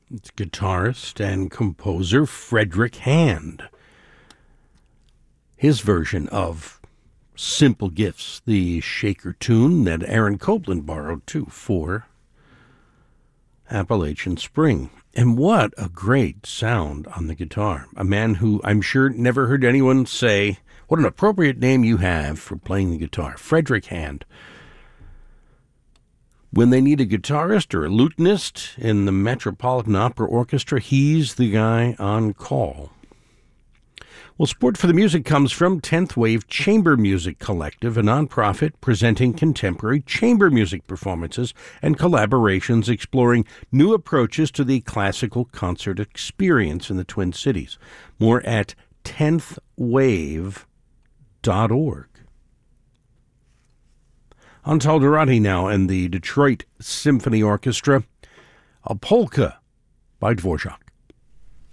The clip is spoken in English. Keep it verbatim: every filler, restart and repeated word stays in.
It's guitarist and composer Frederick Hand. His version of Simple Gifts, the Shaker tune that Aaron Copland borrowed too for Appalachian Spring. And what a great sound on the guitar. A man who I'm sure never heard anyone say, what an appropriate name you have for playing the guitar. Frederick Hand. When they need a guitarist or a lutenist in the Metropolitan Opera Orchestra, he's the guy on call. Well, support for the music comes from tenth Wave Chamber Music Collective, a nonprofit presenting contemporary chamber music performances and collaborations exploring new approaches to the classical concert experience in the Twin Cities. More at tenth wave dot org. On Talderati now and the Detroit Symphony Orchestra, a polka by Dvorak.